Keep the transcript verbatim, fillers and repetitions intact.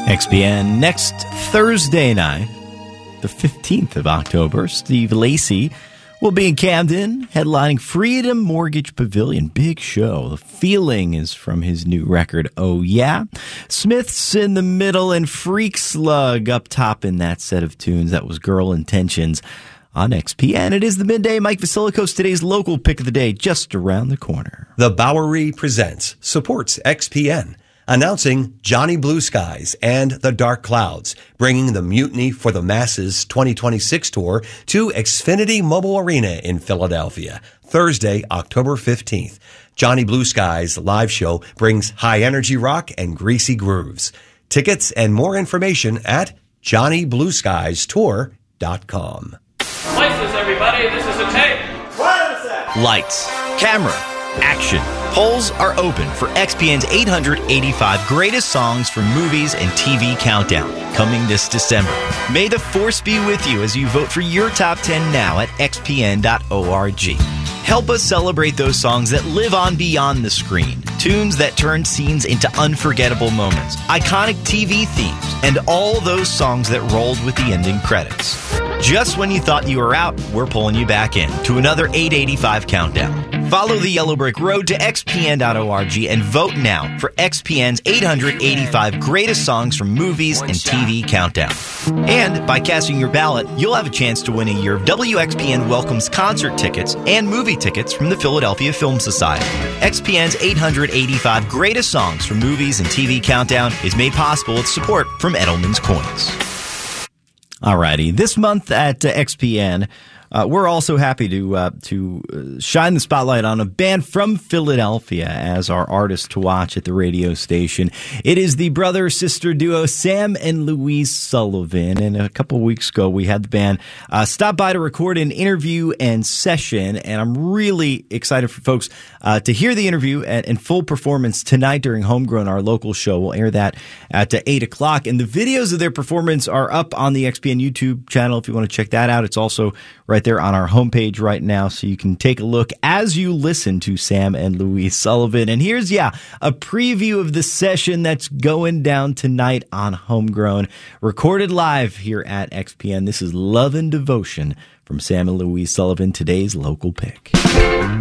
X P N next Thursday night, the fifteenth of October, Steve Lacy will be in Camden headlining Freedom Mortgage Pavilion. Big show. The Feeling is from his new record, Oh Yeah. Smith's in the middle and Freak Slug up top in that set of tunes. That was Girl Intentions on X P N. It is the midday. Mike Vasilikos, today's local pick of the day, just around the corner. The Bowery Presents supports X P N. Announcing Johnny Blue Skies and the Dark Clouds, bringing the Mutiny for the Masses twenty twenty-six tour to Xfinity Mobile Arena in Philadelphia, Thursday, October fifteenth. Johnny Blue Skies live show brings high energy rock and greasy grooves. Tickets and more information at johnny blue skies tour dot com. Lights, everybody. This is a tape. What is that? Lights, camera, action. Polls are open for X P N's eight hundred eighty-five Greatest Songs from Movies and T V Countdown, coming this December. May the force be with you as you vote for your top ten now at x p n dot org. Help us celebrate those songs that live on beyond the screen, tunes that turn scenes into unforgettable moments, iconic T V themes, and all those songs that rolled with the ending credits. Just when you thought you were out, we're pulling you back in to another eight eighty-five Countdown. Follow the Yellow Brick Road to x p n dot org and vote now for X P N's eight hundred eighty-five Greatest Songs from Movies and T V Countdown. And by casting your ballot, you'll have a chance to win a year of W X P N Welcomes concert tickets and movie tickets from the Philadelphia Film Society. X P N's eight hundred eighty-five Greatest Songs from Movies and T V Countdown is made possible with support from Edelman's Coins. Alrighty, this month at uh, X P N, uh, we're also happy to uh, to uh, shine the spotlight on a band from Philadelphia as our artist to watch at the radio station. It is the brother-sister duo Sam and Louise Sullivan, and a couple of weeks ago we had the band uh, stop by to record an interview and session, and I'm really excited for folks uh, to hear the interview at, in full performance tonight during Homegrown, our local show. We'll air that at uh, eight o'clock, and the videos of their performance are up on the X P N YouTube channel if you want to check that out. It's also right there on our homepage right now, so you can take a look as you listen to Sam and Louise Sullivan. And here's, yeah, a preview of the session that's going down tonight on Homegrown, recorded live here at X P N. This is Love and Devotion from Sam and Louise Sullivan, today's local pick.